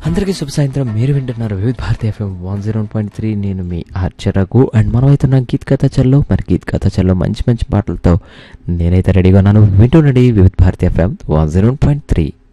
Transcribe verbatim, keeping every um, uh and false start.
అందరికీ శుభ సాయంత్రం. మీరు వింటున్నారు వివిధ Bharati FM one zero point three. నేను మీ ఆర్చరగు అండ్ మనం అయితే నా గీత్ కథ చల్లో మరి గీత్ కథ చల్లో మంచి మంచి పాటలతో నేనైతే రెడీగా ఉన్నాను. వింటూ రెడీ వివిధ Bharati FM one zero point three.